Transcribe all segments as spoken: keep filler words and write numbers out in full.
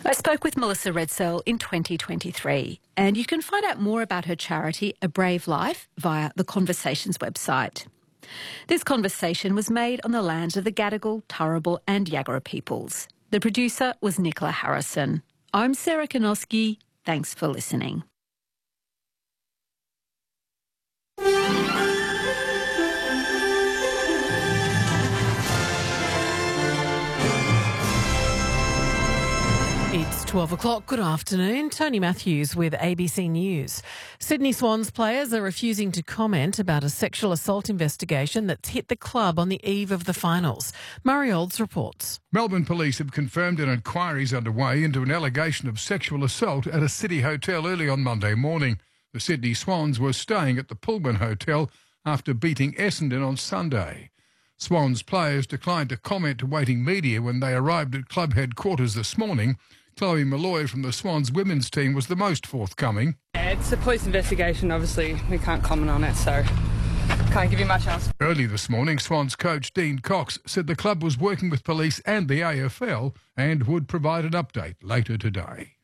I spoke with Melissa Redsell in twenty twenty-three, and you can find out more about her charity, A Brave Life, via the Conversations website. This conversation was made on the lands of the Gadigal, Turrbal and Yagara peoples. The producer was Nicola Harrison. I'm Sarah Kanoski. Thanks for listening. It's twelve o'clock. Good afternoon. Tony Matthews with A B C News. Sydney Swans players are refusing to comment about a sexual assault investigation that's hit the club on the eve of the finals. Murray Olds reports. Melbourne police have confirmed an inquiry is underway into an allegation of sexual assault at a city hotel early on Monday morning. The Sydney Swans were staying at the Pullman Hotel after beating Essendon on Sunday. Swans players declined to comment to waiting media when they arrived at club headquarters this morning. Chloe Malloy from the Swans women's team was the most forthcoming. Yeah, it's a police investigation, obviously. We can't comment on it, so can't give you much else. Early this morning, Swans coach Dean Cox said the club was working with police and the A F L and would provide an update later today.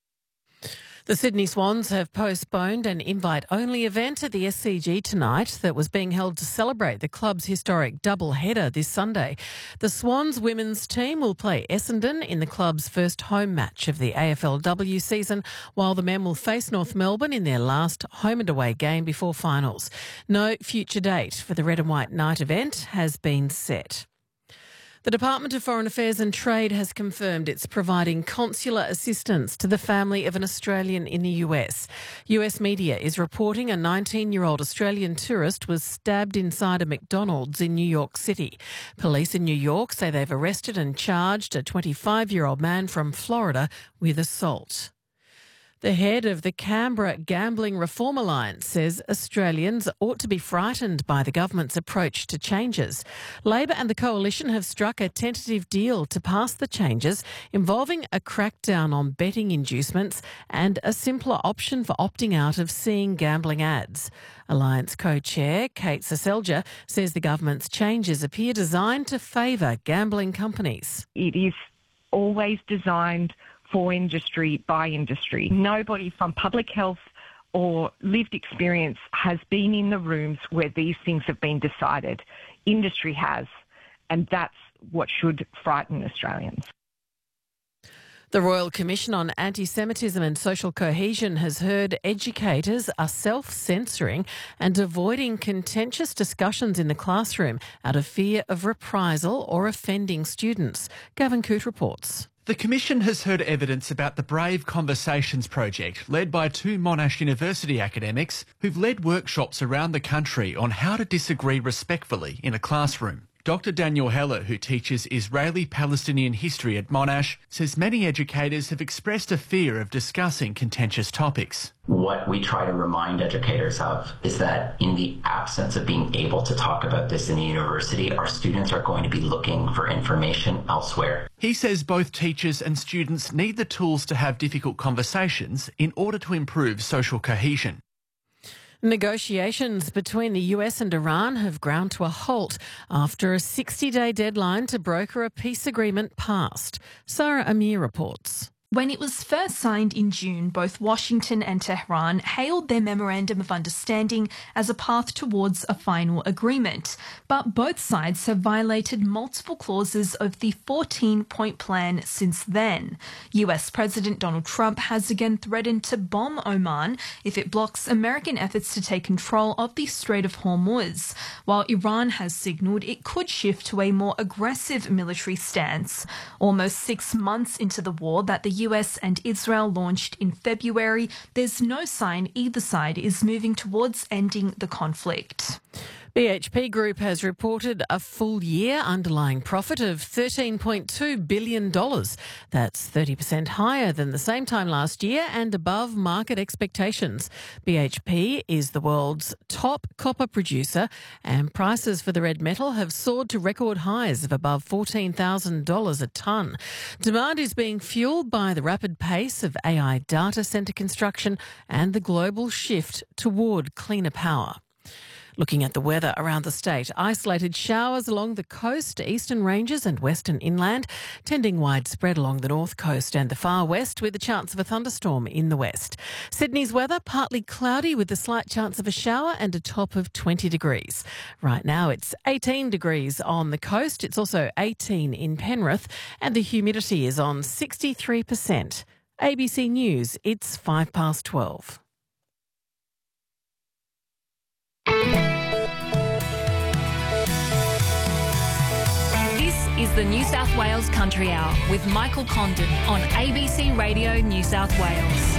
The Sydney Swans have postponed an invite-only event at the S C G tonight that was being held to celebrate the club's historic double-header this Sunday. The Swans women's team will play Essendon in the club's first home match of the A F L W season, while the men will face North Melbourne in their last home and away game before finals. No future date for the Red and White Night event has been set. The Department of Foreign Affairs and Trade has confirmed it's providing consular assistance to the family of an Australian in the U S. U S media is reporting a nineteen-year-old Australian tourist was stabbed inside a McDonald's in New York City. Police in New York say they've arrested and charged a twenty-five-year-old man from Florida with assault. The head of the Canberra Gambling Reform Alliance says Australians ought to be frightened by the government's approach to changes. Labor and the Coalition have struck a tentative deal to pass the changes involving a crackdown on betting inducements and a simpler option for opting out of seeing gambling ads. Alliance co-chair Kate Seselja says the government's changes appear designed to favour gambling companies. It is always designed for industry, by industry. Nobody from public health or lived experience has been in the rooms where these things have been decided. Industry has, and that's what should frighten Australians. The Royal Commission on Anti-Semitism and Social Cohesion has heard educators are self-censoring and avoiding contentious discussions in the classroom out of fear of reprisal or offending students. Gavin Coote reports. The Commission has heard evidence about the Brave Conversations project led by two Monash University academics who've led workshops around the country on how to disagree respectfully in a classroom. Doctor Daniel Heller, who teaches Israeli-Palestinian history at Monash, says many educators have expressed a fear of discussing contentious topics. What we try to remind educators of is that in the absence of being able to talk about this in the university, our students are going to be looking for information elsewhere. He says both teachers and students need the tools to have difficult conversations in order to improve social cohesion. Negotiations between the U S and Iran have ground to a halt after a sixty-day deadline to broker a peace agreement passed. Sarah Amir reports. When it was first signed in June, both Washington and Tehran hailed their Memorandum of Understanding as a path towards a final agreement. But both sides have violated multiple clauses of the fourteen-point plan since then. U S President Donald Trump has again threatened to bomb Oman if it blocks American efforts to take control of the Strait of Hormuz, while Iran has signalled it could shift to a more aggressive military stance. Almost six months into the war that the U S and Israel launched in February, there's no sign either side is moving towards ending the conflict. B H P Group has reported a full-year underlying profit of thirteen point two billion dollars. That's thirty percent higher than the same time last year and above market expectations. B H P is the world's top copper producer, and prices for the red metal have soared to record highs of above fourteen thousand dollars a tonne. Demand is being fuelled by the rapid pace of A I data centre construction and the global shift toward cleaner power. Looking at the weather around the state, isolated showers along the coast, eastern ranges and western inland, tending widespread along the north coast and the far west with a chance of a thunderstorm in the west. Sydney's weather, partly cloudy with a slight chance of a shower and a top of twenty degrees. Right now it's eighteen degrees on the coast. It's also eighteen in Penrith and the humidity is on sixty-three percent. A B C News, it's five past twelve. This is the New South Wales Country Hour with Michael Condon on A B C Radio New South Wales.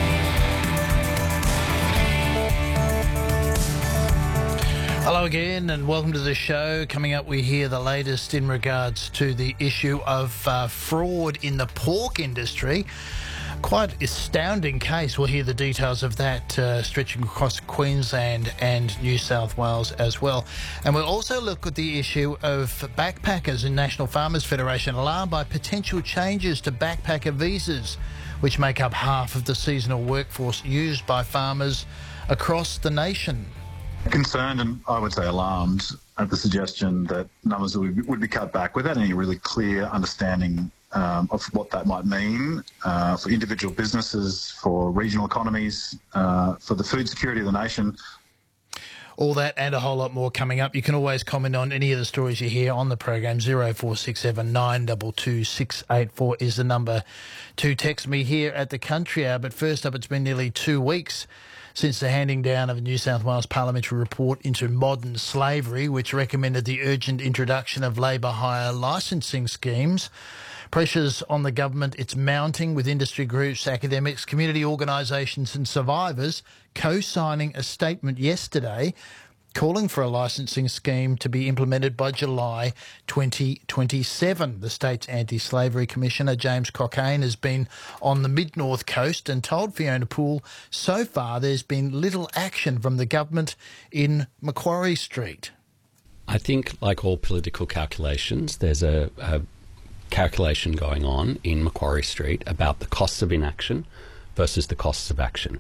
Hello again and welcome to the show. Coming up, we hear the latest in regards to the issue of uh, fraud in the pork industry. Quite astounding case. We'll hear the details of that uh, stretching across Queensland and New South Wales as well. And we'll also look at the issue of backpackers and National Farmers Federation alarmed by potential changes to backpacker visas, which make up half of the seasonal workforce used by farmers across the nation. Concerned and I would say alarmed at the suggestion that numbers would be, would be cut back without any really clear understanding um, of what that might mean uh, for individual businesses, for regional economies, uh, for the food security of the nation. All that and a whole lot more coming up. You can always comment on any of the stories you hear on the program. zero four six seven nine two two six eight four is the number to text me here at the Country Hour. But first up, it's been nearly two weeks since the handing down of a New South Wales parliamentary report into modern slavery, which recommended the urgent introduction of labour hire licensing schemes. Pressures on the government, it's mounting, with industry groups, academics, community organisations and survivors co-signing a statement yesterday calling for a licensing scheme to be implemented by July twenty twenty-seven. The state's Anti-Slavery Commissioner, James Cockayne, has been on the mid-north coast and told Fiona Poole so far there's been little action from the government in Macquarie Street. I think, like all political calculations, there's a, a calculation going on in Macquarie Street about the costs of inaction versus the costs of action.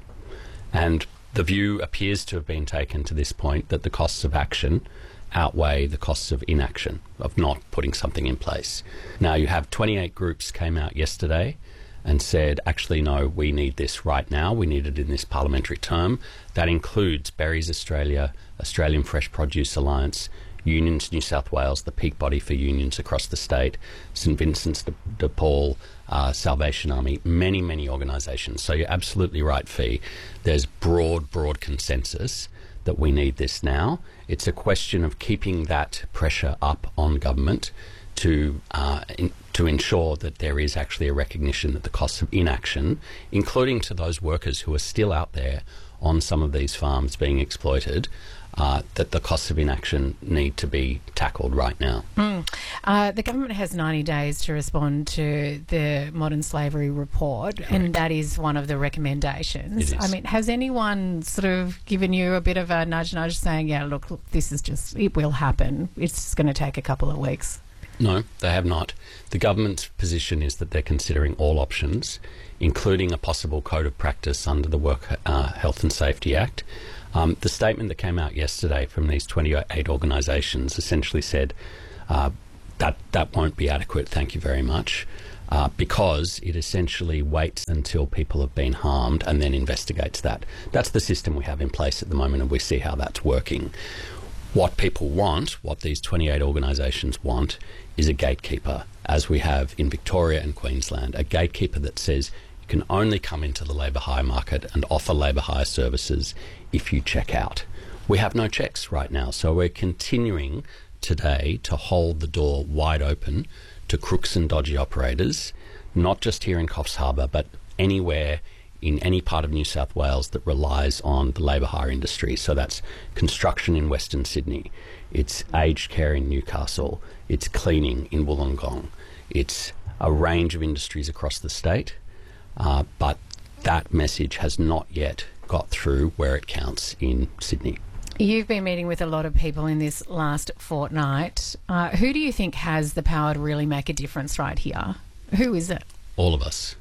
And the view appears to have been taken to this point that the costs of action outweigh the costs of inaction, of not putting something in place. Now, you have twenty-eight groups came out yesterday and said, actually, no, we need this right now. We need it in this parliamentary term. That includes Berries Australia, Australian Fresh Produce Alliance, Unions New South Wales, the peak body for unions across the state, St Vincent's de, de Paul, uh, Salvation Army, many, many organisations. So you're absolutely right, Fee. There's broad, broad consensus that we need this now. It's a question of keeping that pressure up on government to uh, in, to ensure that there is actually a recognition that the costs of inaction, including to those workers who are still out there on some of these farms being exploited, Uh, that the costs of inaction need to be tackled right now. Mm. Uh, the government has ninety days to respond to the modern slavery report. Correct. And that is one of the recommendations. I mean, has anyone sort of given you a bit of a nudge nudge saying, yeah, look, look this is just, it will happen, it's just going to take a couple of weeks? No, they have not. The government's position is that they're considering all options, including a possible code of practice under the Work uh, Health and Safety Act. Um, the statement that came out yesterday from these twenty-eight organisations essentially said uh, that that won't be adequate, thank you very much, uh, because it essentially waits until people have been harmed and then investigates that. That's the system we have in place at the moment, and we see how that's working. What people want, what these twenty-eight organisations want, is a gatekeeper, as we have in Victoria and Queensland, a gatekeeper that says you can only come into the labour hire market and offer labour hire services if you check out. We have no checks right now, so we're continuing today to hold the door wide open to crooks and dodgy operators, not just here in Coffs Harbour, but anywhere in any part of New South Wales that relies on the labour hire industry. So that's construction in Western Sydney, it's aged care in Newcastle, it's cleaning in Wollongong, it's a range of industries across the state, uh, but that message has not yet got through where it counts in Sydney. You've been meeting with a lot of people in this last fortnight. Uh, who do you think has the power to really make a difference right here? Who is it? All of us.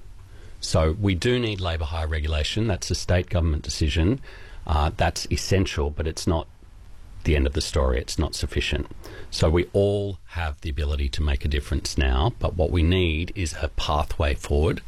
So we do need labour hire regulation. That's a state government decision. Uh, that's essential, but it's not the end of the story. It's not sufficient. So we all have the ability to make a difference now, but what we need is a pathway forward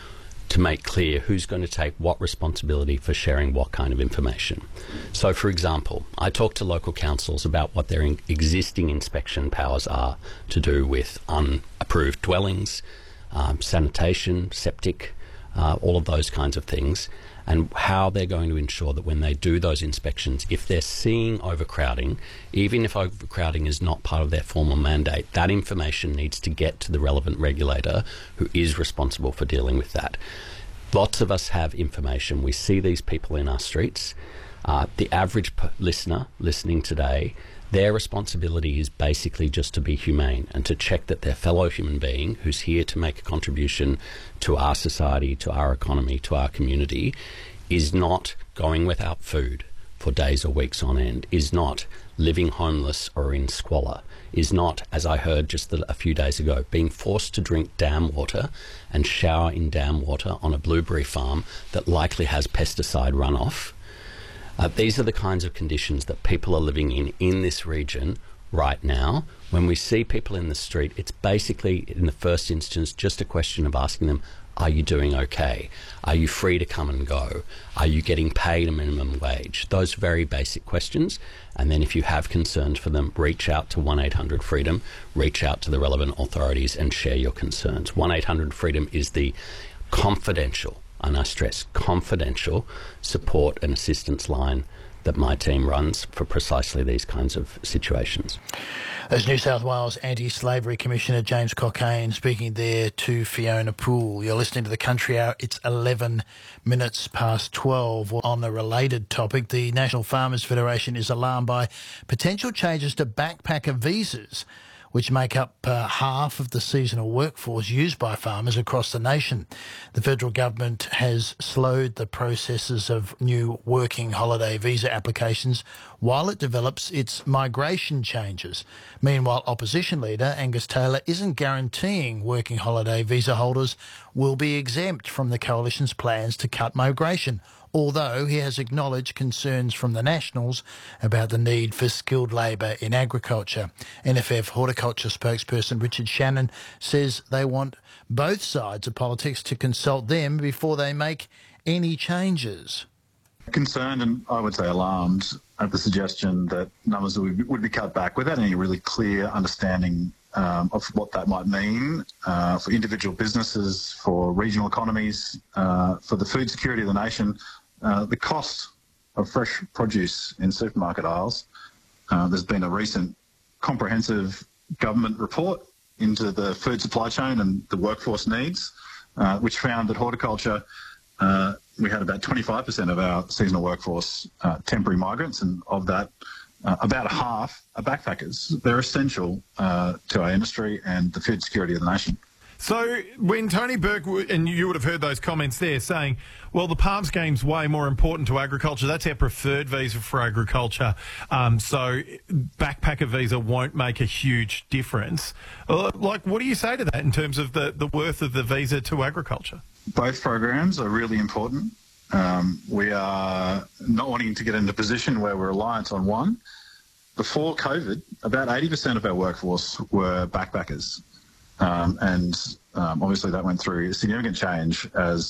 to make clear who's going to take what responsibility for sharing what kind of information. So, for example, I talk to local councils about what their in- existing inspection powers are to do with unapproved dwellings, um, sanitation, septic, uh, all of those kinds of things, and how they're going to ensure that when they do those inspections, if they're seeing overcrowding, even if overcrowding is not part of their formal mandate, that information needs to get to the relevant regulator who is responsible for dealing with that. Lots of us have information. We see these people in our streets. Uh, the average p- listener listening today, their responsibility is basically just to be humane and to check that their fellow human being who's here to make a contribution to our society, to our economy, to our community, is not going without food for days or weeks on end, is not living homeless or in squalor, is not, as I heard just a few days ago, being forced to drink dam water and shower in dam water on a blueberry farm that likely has pesticide runoff. Uh, these are the kinds of conditions that people are living in in this region right now. When we see people in the street, it's basically, in the first instance, just a question of asking them, are you doing okay? Are you free to come and go? Are you getting paid a minimum wage? Those very basic questions. And then if you have concerns for them, reach out to one eight hundred freedom, reach out to the relevant authorities and share your concerns. one eight hundred freedom is the confidential, and I stress confidential, support and assistance line that my team runs for precisely these kinds of situations. As New South Wales Anti-Slavery Commissioner James Cockayne speaking there to Fiona Poole. You're listening to the Country Hour. It's eleven minutes past twelve. On the related topic, the National Farmers Federation is alarmed by potential changes to backpacker visas, which make up uh, half of the seasonal workforce used by farmers across the nation. The federal government has slowed the processes of new working holiday visa applications while it develops its migration changes. Meanwhile, opposition leader Angus Taylor isn't guaranteeing working holiday visa holders will be exempt from the coalition's plans to cut migration, although he has acknowledged concerns from the Nationals about the need for skilled labour in agriculture. N F F horticulture spokesperson Richard Shannon says they want both sides of politics to consult them before they make any changes. Concerned and I would say alarmed at the suggestion that numbers would be, would be cut back without any really clear understanding um, of what that might mean uh, for individual businesses, for regional economies, uh, for the food security of the nation. Uh, the cost of fresh produce in supermarket aisles. Uh, there's been a recent comprehensive government report into the food supply chain and the workforce needs, uh, which found that horticulture, uh, we had about twenty-five percent of our seasonal workforce uh, temporary migrants, and of that, uh, about half are backpackers. They're essential uh, to our industry and the food security of the nation. So when Tony Burke, and you would have heard those comments there, saying, well, the Palms Game's way more important to agriculture. That's our preferred visa for agriculture. Um, so backpacker visa won't make a huge difference. Like, what do you say to that in terms of the, the worth of the visa to agriculture? Both programs are really important. Um, we are not wanting to get in a position where we're reliant on one. Before COVID, about eighty percent of our workforce were backpackers. Um, and um, obviously that went through a significant change as